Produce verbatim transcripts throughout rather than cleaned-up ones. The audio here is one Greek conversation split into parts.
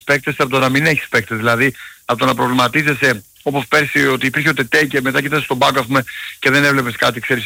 παίκτες από το να μην έχεις παίκτες. Δηλαδή από το να προβληματίζεσαι όπως πέρσι ότι υπήρχε ο Τετέ και μετά κοιτάζεις στον πάγκο πούμε, και δεν έβλεπες κάτι ξέρεις,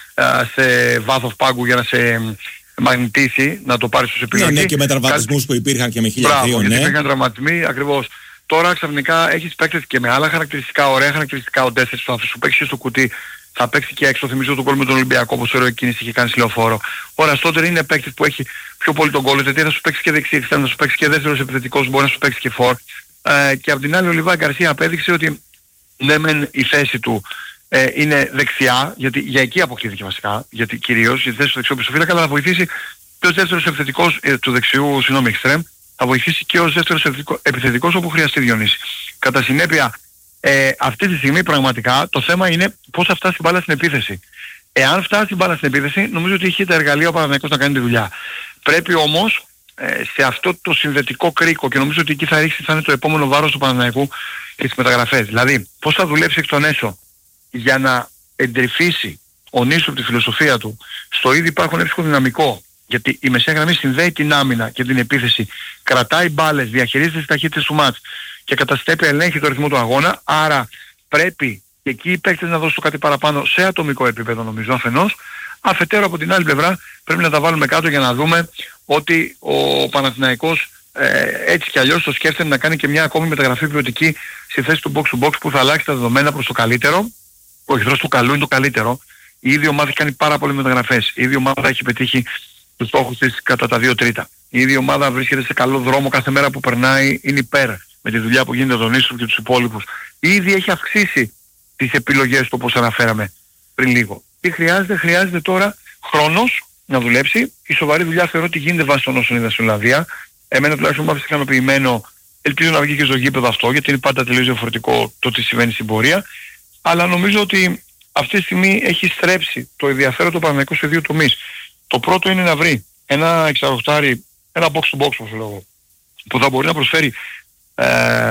σε βάθος πάγκου για να σε μαγνητήσει, να το πάρεις ως επιλογή. Ναι, ναι, και με τραυματισμούς κάτι... που υπήρχαν και με χίλια δύο, ναι. Υπήρχαν τραυματισμοί, ακριβώς. Τώρα ξαφνικά έχεις παίκτες και με άλλα χαρακτηριστικά, ωραία χαρακτηριστικά. Ο Ντέσσερς θα σου παίξει στο κουτί, θα παίξει και έξω. Θυμίζω το γκολ με τον Ολυμπιακό, όπως ωραίο κίνηση είχε κάνει στη Λεωφόρο. Ο Ραστότερ είναι παίκτης που έχει πιο πολύ τον γκολ, γιατί θα σου παίξει και δεξί, θα σου παίξει και δεύτερος επιθετικός, μπορεί να σου παίξει και φορ. Ε, και απ' την άλλη ο Λιβάη Γκαρσία απέδειξε ότι ναι μεν η θέση του ε, είναι δεξιά, γιατί για εκεί αποκτήθηκε βασικά, γιατί κυρίως η θέση του δεξιού πισωφύλακα, αλλά θα βοηθήσει και ως δεύτερος επιθετικός ε, του δεξιού, συγγνώμη, εξτρέμ, θα βοηθήσει και ως δεύτερος επιθετικός όπου χρειαστεί, Διονύση. Κατά συνέπεια, ε, αυτή τη στιγμή πραγματικά το θέμα είναι πώς θα φτάσει η μπάλα στην επίθεση. Εάν φτάσει η μπάλα στην επίθεση, νομίζω ότι έχει τα εργαλεία ο Παναθηναϊκός να κάνει τη δουλειά. Πρέπει όμως ε, σε αυτό το συνδετικό κρίκο, και νομίζω ότι εκεί θα ρίξει, θα είναι το επόμενο βάρος του Παναθηναϊκού και τις μεταγραφές. Δηλαδή, πώς θα δουλέψει εκ των έσω για να εντρυφήσει ο Νίσου από τη φιλοσοφία του στο ήδη υπάρχον εύσχο δυναμικό. Γιατί η μεσαία γραμμή συνδέει την άμυνα και την επίθεση, κρατάει μπάλες, διαχειρίζεται τις ταχύτητες του μάτς και κατά συνέπεια ελέγχει το ρυθμό του αγώνα. Άρα πρέπει και εκεί οι παίκτες να δώσουν κάτι παραπάνω σε ατομικό επίπεδο, νομίζω, αφενός. Αφετέρου από την άλλη πλευρά πρέπει να τα βάλουμε κάτω για να δούμε ότι ο Παναθηναϊκός ε, έτσι κι αλλιώς το σκέφτεται να κάνει και μια ακόμη μεταγραφή ποιοτική στη θέση του box to box που θα αλλάξει τα δεδομένα προς το καλύτερο. Ο εχθρός του καλού είναι το καλύτερο. Η ίδια ομάδα έχει κάνει πάρα πολλές μεταγραφές. Η ίδια ομάδα έχει πετύχει τους στόχους της κατά τα δύο τρίτα. Η ίδια ομάδα βρίσκεται σε καλό δρόμο, κάθε μέρα που περνάει είναι υπέρ με τη δουλειά που γίνεται τον Ίσου και τους υπόλοιπους. Η ίδια έχει αυξήσει τις επιλογές του όπως αναφέραμε πριν λίγο. Τι χρειάζεται, χρειάζεται τώρα χρόνος να δουλέψει. Η σοβαρή δουλειά θεωρώ ότι γίνεται βάσει των όσων είδα στην Ολλανδία. Εμένα τουλάχιστον μου άφησε ικανοποιημένο. Ελπίζω να βγει και στο γήπεδο αυτό, γιατί είναι πάντα τελείως διαφορετικό το τι συμβαίνει στην πορεία. Αλλά νομίζω ότι αυτή τη στιγμή έχει στρέψει το ενδιαφέρον του Παναθηναϊκού σε δύο τομείς. Το πρώτο είναι να βρει ένα εξαρροχτάρι, ένα box to box όπως λέω, που θα μπορεί να προσφέρει ε,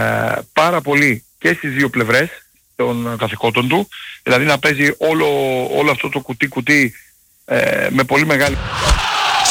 πάρα πολύ και στις δύο πλευρές των καθηκόντων του, δηλαδή να παίζει όλο, όλο αυτό το κουτί-κουτί ε, με πολύ μεγάλη...